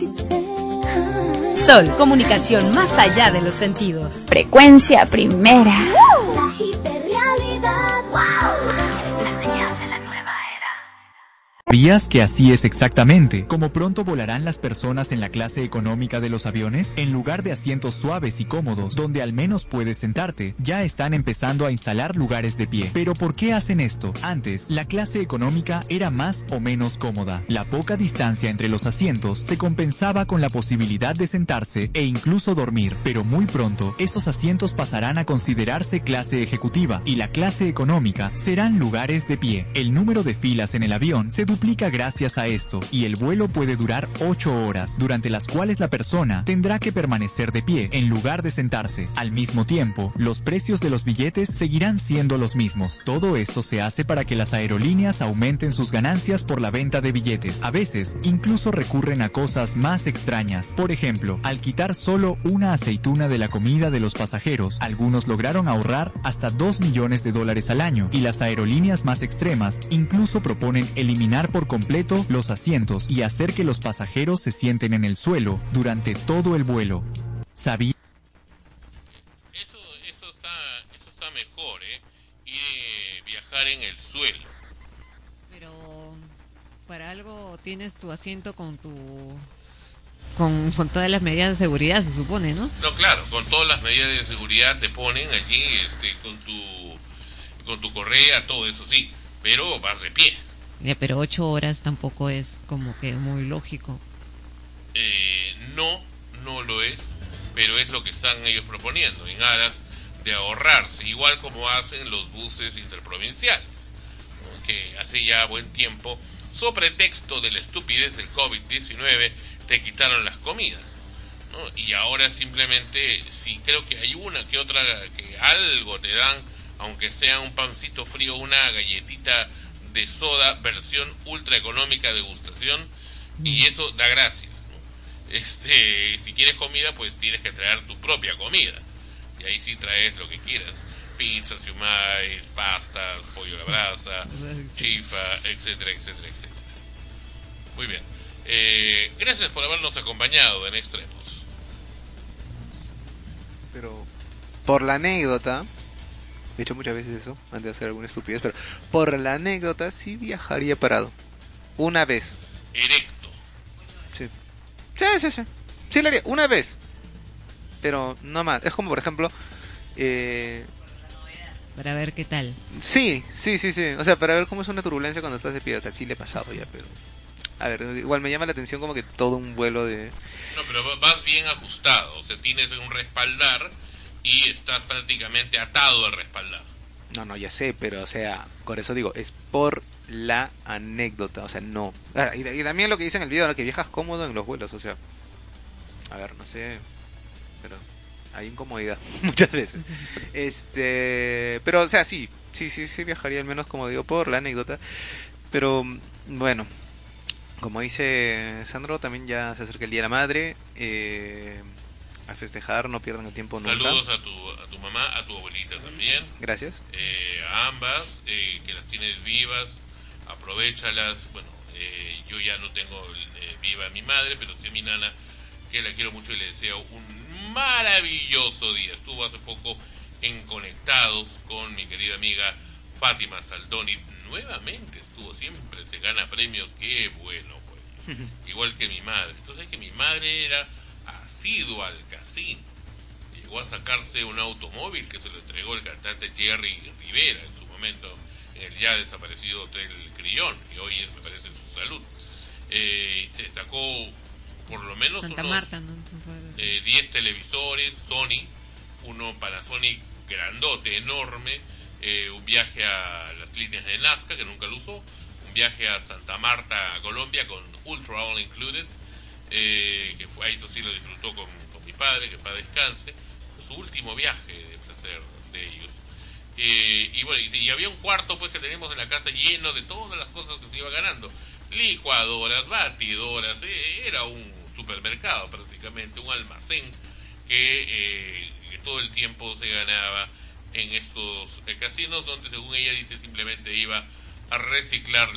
Sol, comunicación más allá de los sentidos. Frecuencia primera. La hiperrealidad. La señal de la nueva era. ¿Sabías que así es exactamente? Como pronto volarán las personas en la clase económica de los aviones, en lugar de asientos suaves y cómodos, donde al menos puedes sentarte, ya están empezando a instalar lugares de pie. ¿Pero por qué hacen esto? Antes, la clase económica era más o menos cómoda. La poca distancia entre los asientos se compensaba con la posibilidad de sentarse e incluso dormir. Pero muy pronto, esos asientos pasarán a considerarse clase ejecutiva y la clase económica serán lugares de pie. El número de filas en el avión se duplica gracias a esto, y el vuelo puede durar 8 horas, durante las cuales la persona tendrá que permanecer de pie en lugar de sentarse. Al mismo tiempo, los precios de los billetes seguirán siendo los mismos. Todo esto se hace para que las aerolíneas aumenten sus ganancias por la venta de billetes. A veces, incluso recurren a cosas más extrañas. Por ejemplo, al quitar solo una aceituna de la comida de los pasajeros, algunos lograron ahorrar hasta $2 millones al año, y las aerolíneas más extremas incluso proponen eliminar por completo los asientos y hacer que los pasajeros se sienten en el suelo durante todo el vuelo. ¿Sabía? Eso está mejor, viajar en el suelo. Pero para algo tienes tu asiento con todas las medidas de seguridad, se supone, ¿no? No, claro, con todas las medidas de seguridad te ponen allí, con tu correa, todo eso sí, pero vas de pie. Ya, pero 8 horas tampoco es como que muy lógico. No lo es, pero es lo que están ellos proponiendo, en aras de ahorrarse, igual como hacen los buses interprovinciales, ¿no? Que hace ya buen tiempo, sobre pretexto de la estupidez del COVID-19, te quitaron las comidas, ¿no? Y ahora simplemente, si creo que hay una que otra, que algo te dan, aunque sea un pancito frío, una galletita de soda, versión ultra económica, degustación, y eso da gracias, ¿no? Si quieres comida, pues tienes que traer tu propia comida, y ahí sí traes lo que quieras, pizzas, siumais, pastas, pollo a la brasa, chifa, etcétera, etcétera, etcétera. Muy bien, gracias por habernos acompañado en Extremos. Pero por la anécdota, he hecho muchas veces eso, antes de hacer alguna estupidez, pero por la anécdota sí viajaría parado. Una vez. Erecto. Sí. Sí. Sí lo haría, una vez. Pero no más. Es como, por ejemplo... Para ver qué tal. Sí. O sea, para ver cómo es una turbulencia cuando estás de pie. O sea, sí le he pasado ya, pero... A ver, igual me llama la atención como que todo un vuelo de... No, pero vas bien ajustado. O sea, tienes un respaldar y estás prácticamente atado al respaldar. No, ya sé, pero o sea, por eso digo, es por la anécdota, o sea, no. Y también lo que dice en el video, ¿no? Que viajas cómodo en los vuelos, o sea, a ver, no sé, pero hay incomodidad muchas veces. Pero o sea, sí viajaría al menos, como digo, por la anécdota. Pero bueno, como dice Sandro, también ya se acerca el Día de la Madre. A festejar, no pierdan el tiempo nunca. Saludos a tu mamá, a tu abuelita también. Gracias. A ambas, que las tienes vivas, aprovéchalas. Bueno, yo ya no tengo viva a mi madre, pero sí a mi nana, que la quiero mucho y le deseo un maravilloso día. Estuvo hace poco en Conectados con mi querida amiga Fátima Saldoni. Nuevamente estuvo, siempre se gana premios, qué bueno, pues. Igual que mi madre. Entonces es que mi madre era asidua al casino. Llegó a sacarse un automóvil que se lo entregó el cantante Jerry Rivera en su momento en el ya desaparecido Hotel Crillon, que hoy es, me parece, su salud. Se sacó por lo menos Santa unos Marta, ¿no? 10 televisores Sony, uno Panasonic grandote, enorme, un viaje a las líneas de Nazca, que nunca lo usó, un viaje a Santa Marta, a Colombia, con Ultra All Included, que fue, eso sí lo disfrutó con mi padre, que para descanse, fue su último viaje de placer de ellos. Y bueno, y había un cuarto pues que teníamos en la casa lleno de todas las cosas que se iba ganando, licuadoras, batidoras, era un supermercado prácticamente, un almacén que todo el tiempo se ganaba en estos casinos, donde según ella dice simplemente iba a reciclar